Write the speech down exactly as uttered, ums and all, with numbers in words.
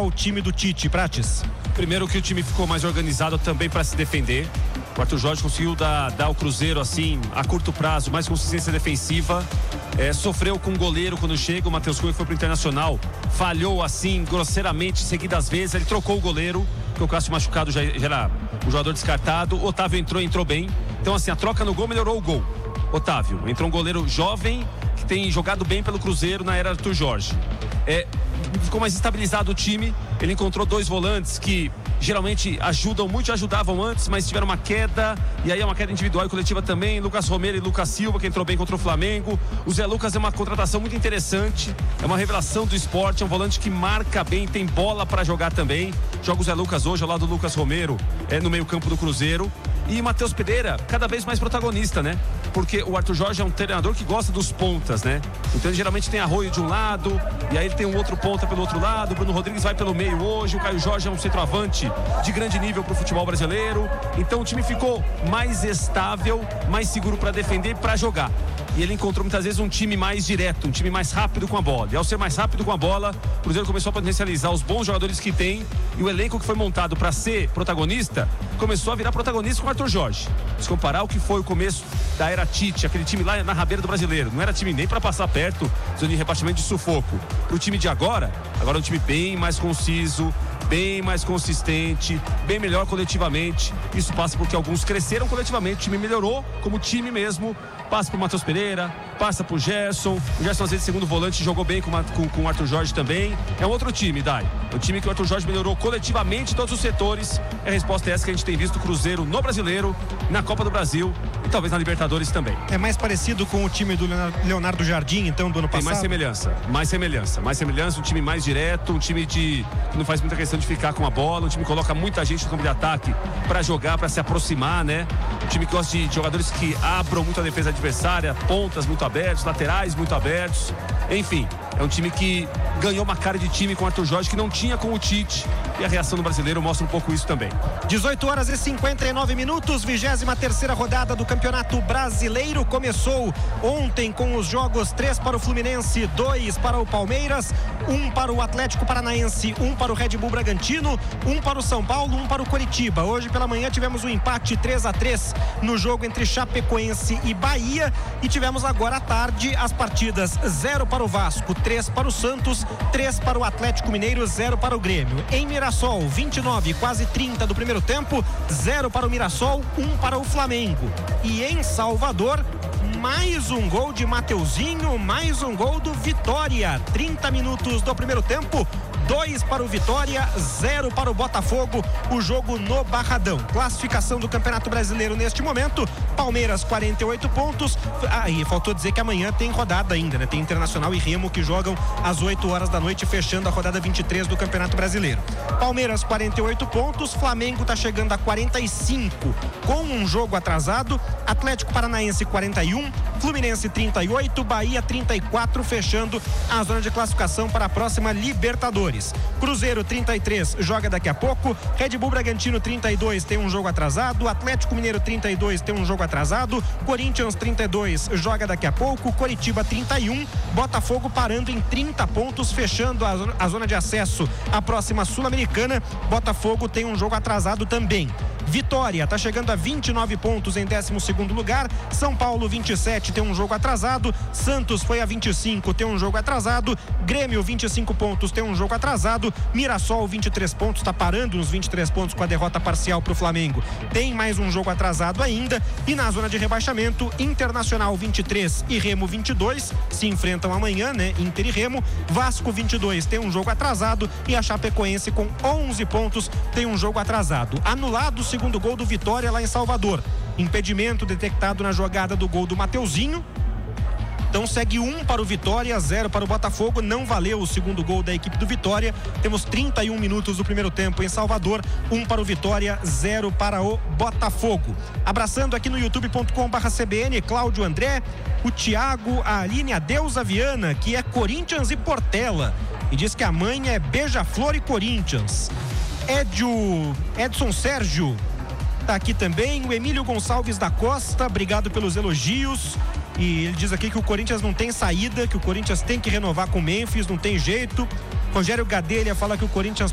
o time do Tite, Prates? Primeiro que o time ficou mais organizado também para se defender. O Arthur Jorge conseguiu dar, dar ao Cruzeiro assim, a curto prazo, mais consistência defensiva. É, sofreu com o goleiro quando chega. O Matheus Cunha foi pro Internacional, falhou assim grosseiramente seguidas vezes. Ele trocou o goleiro, porque o Cássio machucado já, já era um jogador descartado. O Otávio entrou, entrou bem. Então assim, a troca no gol melhorou o gol. Otávio, entrou um goleiro jovem que tem jogado bem pelo Cruzeiro na era Arthur Jorge. É, ficou mais estabilizado o time. Ele encontrou dois volantes que geralmente ajudam muito, já ajudavam antes, mas tiveram uma queda, e aí é uma queda individual e coletiva também. Lucas Romero e Lucas Silva, que entrou bem contra o Flamengo. O Zé Lucas é uma contratação muito interessante, é uma revelação do esporte, é um volante que marca bem, tem bola para jogar também. Joga o Zé Lucas hoje ao lado do Lucas Romero, é, no meio campo do Cruzeiro. E Matheus Pereira, cada vez mais protagonista, né? Porque o Arthur Jorge é um treinador que gosta dos pontas, né? Então ele geralmente tem Arroio de um lado, e aí ele tem um outro ponta pelo outro lado. O Bruno Rodrigues vai pelo meio hoje. O Caio Jorge é um centroavante de grande nível para o futebol brasileiro. Então o time ficou mais estável, mais seguro para defender e para jogar. E ele encontrou muitas vezes um time mais direto, um time mais rápido com a bola. E ao ser mais rápido com a bola, o Cruzeiro começou a potencializar os bons jogadores que tem. E o elenco que foi montado para ser protagonista começou a virar protagonista com o Arthur Jorge. Se comparar o que foi o começo da era Tite, aquele time lá na rabeira do Brasileiro, não era time nem para passar perto, zona de rebaixamento de sufoco. O time de agora, agora é um time bem mais conciso, bem mais consistente, bem melhor coletivamente. Isso passa porque alguns cresceram coletivamente, o time melhorou como time mesmo. Passa por Matheus Pereira, passa por Gerson. O Gerson, às vezes, segundo volante, jogou bem com, com, com o Arthur Jorge também. É um outro time, Dai. É um time que o Arthur Jorge melhorou coletivamente em todos os setores. E a resposta é essa que a gente tem visto o Cruzeiro no Brasileiro, na Copa do Brasil e talvez na Libertadores também. É mais parecido com o time do Leonardo Jardim, então, do ano passado? Tem mais semelhança, mais semelhança, mais semelhança, um time mais direto, um time de, que não faz muita questão de ficar com a bola, um time que coloca muita gente no campo de ataque para jogar, para se aproximar, né? Um time que gosta de, de jogadores que abram muito a defesa adversária, pontas muito abertos, laterais muito abertos, enfim, é um time que ganhou uma cara de time com o Arthur Jorge que não tinha com o Tite, e a reação do brasileiro mostra um pouco isso também. dezoito horas e cinquenta e nove minutos, vigésima terceira rodada do Campeonato Brasileiro começou ontem com os jogos: três para o Fluminense, dois para o Palmeiras, um para o Atlético Paranaense, um para o Red Bull Bragantino, um para o São Paulo, um para o Coritiba. Hoje pela manhã tivemos um empate três a três no jogo entre Chapecoense e Bahia, e tivemos agora à tarde as partidas: zero para o Vasco, três para o Santos, três para o Atlético Mineiro, zero para o Grêmio. Em Mirassol, vinte e nove, quase trinta do primeiro tempo, zero para o Mirassol, um para o Flamengo. E em Salvador, mais um gol de Mateuzinho, mais um gol do Vitória. trinta minutos do primeiro tempo, dois para o Vitória, zero para o Botafogo. O jogo no Barradão. Classificação do Campeonato Brasileiro neste momento: Palmeiras quarenta e oito pontos. Ah, e faltou dizer que amanhã tem rodada ainda, né? Tem Internacional e Remo que jogam às oito horas da noite, fechando a rodada vinte e três do Campeonato Brasileiro. Palmeiras quarenta e oito pontos, Flamengo está chegando a quarenta e cinco com um jogo atrasado. Atlético Paranaense quarenta e um, Fluminense trinta e oito, Bahia trinta e quatro, fechando a zona de classificação para a próxima Libertadores. Cruzeiro trinta e três, joga daqui a pouco. Red Bull Bragantino trinta e dois, tem um jogo atrasado. Atlético Mineiro trinta e dois, tem um jogo atrasado. Corinthians trinta e dois, joga daqui a pouco. Coritiba trinta e um, Botafogo parando em trinta pontos, fechando a zona, a zona de acesso à próxima Sul-Americana. Botafogo tem um jogo atrasado também. Vitória está chegando a vinte e nove pontos em décimo segundo lugar. São Paulo vinte e sete, tem um jogo atrasado. Santos foi a vinte e cinco, tem um jogo atrasado. Grêmio vinte e cinco pontos, tem um jogo atrasado. Mirassol vinte e três pontos, está parando nos vinte e três pontos com a derrota parcial para o Flamengo. Tem mais um jogo atrasado ainda. E na zona de rebaixamento, Internacional vinte e três e Remo vinte e dois se enfrentam amanhã, né? Inter e Remo. Vasco vinte e dois tem um jogo atrasado, e a Chapecoense com onze pontos tem um jogo atrasado. Anulado o segundo gol do Vitória lá em Salvador. Impedimento detectado na jogada do gol do Mateuzinho. Então segue um para o Vitória, zero para o Botafogo. Não valeu o segundo gol da equipe do Vitória. Temos trinta e um minutos do primeiro tempo em Salvador. um para o Vitória, zero para o Botafogo. Abraçando aqui no youtube ponto com barra C B N, Cláudio André, o Thiago, a Aline, a Deusa Viana, que é Corinthians e Portela, e diz que a mãe é Beija-Flor e Corinthians. Edio, Edson Sérgio tá aqui também. O Emílio Gonçalves da Costa, obrigado pelos elogios. E ele diz aqui que o Corinthians não tem saída, que o Corinthians tem que renovar com o Memphis, não tem jeito. Rogério Gadelha fala que o Corinthians